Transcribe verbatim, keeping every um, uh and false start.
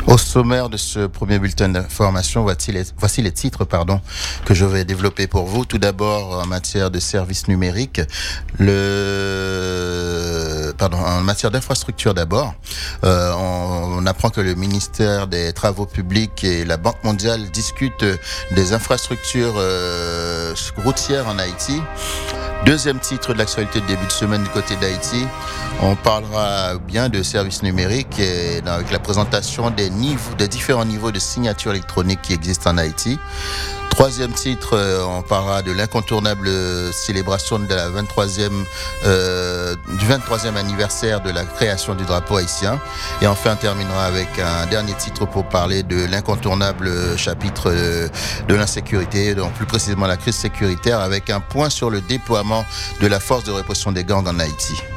Au sommaire de ce premier bulletin d'information, voici les, voici les titres pardon, que je vais développer pour vous. Tout d'abord, en matière de services numériques, le, pardon, en matière d'infrastructure d'abord, euh, on, on apprend que le ministère des Travaux publics et la Banque mondiale discutent des infrastructures euh, routières en Haïti. Deuxième titre de l'actualité de début de semaine du côté d'Haïti, on parlera bien de services numériques et avec la présentation des niveaux, des différents niveaux de signature électronique qui existent en Haïti. Troisième titre, on parlera de l'incontournable célébration de la vingt-troisième, euh, du vingt-troisième anniversaire de la création du drapeau haïtien. Et enfin, on terminera avec un dernier titre pour parler de l'incontournable chapitre de l'insécurité, donc plus précisément la crise sécuritaire, avec un point sur le déploiement de la force de répression des gangs en Haïti.